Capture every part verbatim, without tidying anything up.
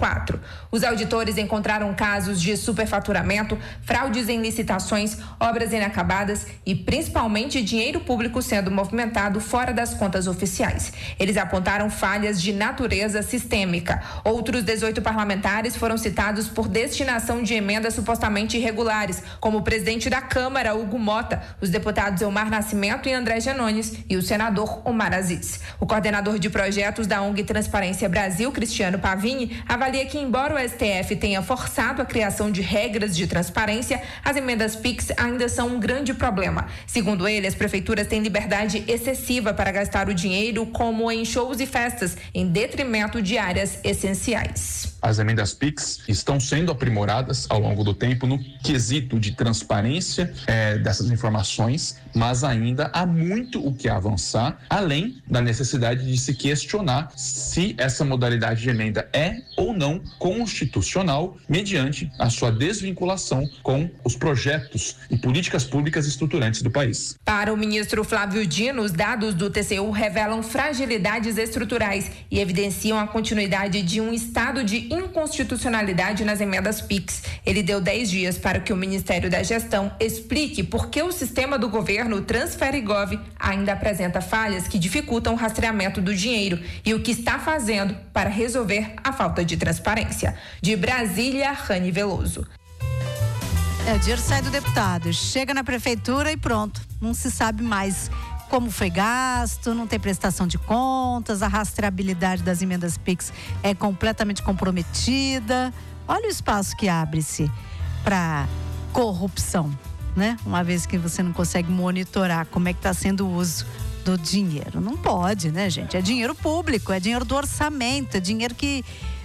quatro. Os auditores encontraram casos de superfaturamento, fraudes em licitações, obras inacabadas e principalmente dinheiro público sendo movimentado fora das contas oficiais. Eles apontaram falhas de natureza sistêmica. Outros dezoito parlamentares foram citados por destinação de emendas supostamente irregulares, como o presidente da Câmara, Hugo Mota, os deputados Elmar Nascimento e André Janones e o senador Omar Aziz. O coordenador de projetos da O N G Transparência Brasil, Cristiano Pavini, avalia que, embora o S T F tenha forçado a criação de regras de transparência, as emendas Pix ainda são um grande problema. Segundo ele, as prefeituras têm liberdade excessiva para gastar o dinheiro, como em shows e festas, em detrimento de áreas essenciais. As emendas Pix estão sendo aprimoradas ao longo do tempo no quesito de transparência é, dessas informações, mas ainda há muito o que avançar, além da necessidade de se questionar se essa modalidade de emenda é ou não constitucional, mediante a sua desvinculação com os projetos e políticas públicas estruturantes do país. Para o ministro Flávio Dino, os dados do T C U revelam fragilidades estruturais e evidenciam a continuidade de um estado de inconstitucionalidade nas emendas Pix. Ele deu dez dias para que o Ministério da Gestão explique por que o sistema do governo Transferigov ainda apresenta falhas que dificultam o rastreamento do dinheiro e o que está fazendo para resolver a falta de transparência. De Brasília, Rani Veloso. É, o dinheiro sai do deputado, chega na prefeitura e pronto, não se sabe mais como foi gasto, não tem prestação de contas, a rastreabilidade das emendas Pix é completamente comprometida. Olha o espaço que abre-se para corrupção, né? Uma vez que você não consegue monitorar como é que está sendo o uso do dinheiro. Não pode, né, gente? É dinheiro público, é dinheiro do orçamento, é dinheiro que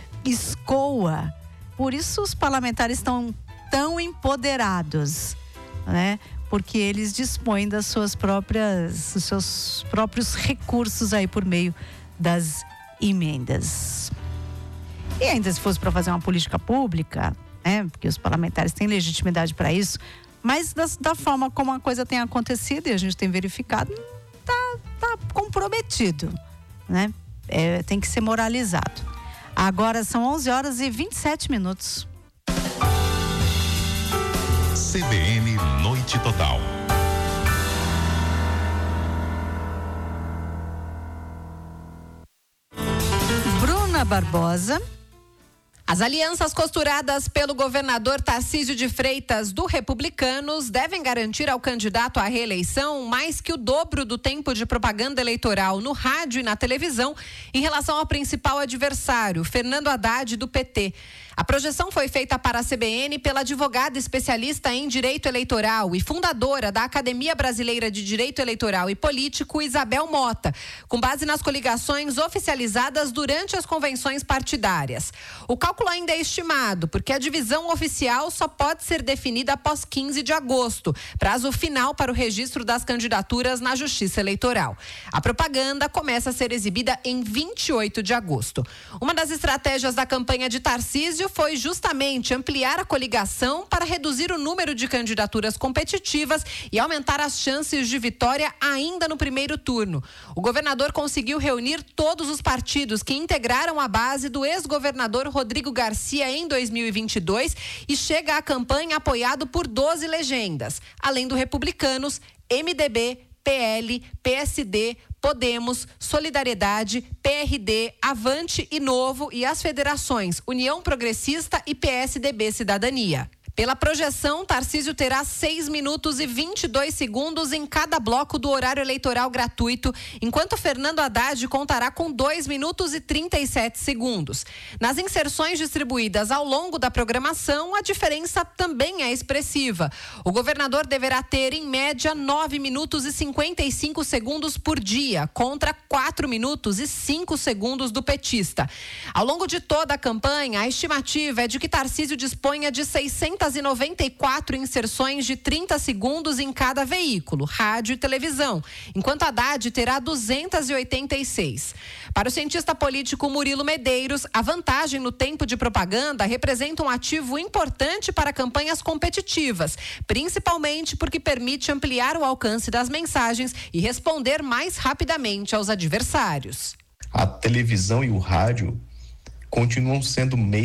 escoa. Por isso os parlamentares estão tão empoderados, né? Porque eles dispõem das suas próprias, dos seus próprios recursos aí por meio das emendas. E ainda se fosse para fazer uma política pública, né? Porque os parlamentares têm legitimidade para isso, mas da, da forma como a coisa tem acontecido e a gente tem verificado, tá, tá comprometido, né? É, tem que ser moralizado. Agora são onze horas e vinte e sete minutos. C B N Noite Total. Bruna Barbosa. As alianças costuradas pelo governador Tarcísio de Freitas do Republicanos devem garantir ao candidato à reeleição mais que o dobro do tempo de propaganda eleitoral no rádio e na televisão em relação ao principal adversário, Fernando Haddad, do P T. A projeção foi feita para a C B N pela advogada especialista em direito eleitoral e fundadora da Academia Brasileira de Direito Eleitoral e Político, Isabel Mota, com base nas coligações oficializadas durante as convenções partidárias. O cálculo ainda é estimado, porque a divisão oficial só pode ser definida após quinze de agosto, prazo final para o registro das candidaturas na Justiça Eleitoral. A propaganda começa a ser exibida em vinte e oito de agosto. Uma das estratégias da campanha de Tarcísio foi justamente ampliar a coligação para reduzir o número de candidaturas competitivas e aumentar as chances de vitória ainda no primeiro turno. O governador conseguiu reunir todos os partidos que integraram a base do ex-governador Rodrigo Garcia em dois mil e vinte e dois e chega à campanha apoiado por doze legendas, além do Republicanos, M D B, P L, P S D, Podemos, Solidariedade, P R D, Avante e Novo e as federações União Progressista e P S D B Cidadania. Pela projeção, Tarcísio terá seis minutos e vinte e dois segundos em cada bloco do horário eleitoral gratuito, enquanto Fernando Haddad contará com dois minutos e trinta e sete segundos. Nas inserções distribuídas ao longo da programação, a diferença também é expressiva. O governador deverá ter, em média, nove minutos e cinquenta e cinco segundos por dia, contra quatro minutos e cinco segundos do petista. Ao longo de toda a campanha, a estimativa é de que Tarcísio disponha de seiscentas e noventa e quatro inserções de trinta segundos em cada veículo, rádio e televisão, enquanto Haddad terá duzentas e oitenta e seis. Para o cientista político Murilo Medeiros, a vantagem no tempo de propaganda representa um ativo importante para campanhas competitivas, principalmente porque permite ampliar o alcance das mensagens e responder mais rapidamente aos adversários. A televisão e o rádio continuam sendo meios